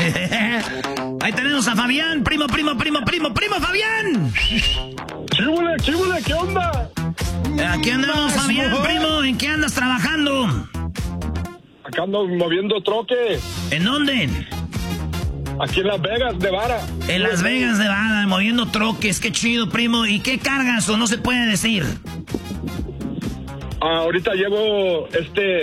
Ahí tenemos a Fabián, primo Fabián. Chíbule, ¿qué onda? Aquí andamos, Fabián, primo. ¿En qué andas trabajando? Acá ando moviendo troque. ¿En dónde? Aquí en Las Vegas, Nevada. En Las Vegas, Nevada, moviendo troques. Qué chido, primo. ¿Y qué cargas o no se puede decir? Ahorita llevo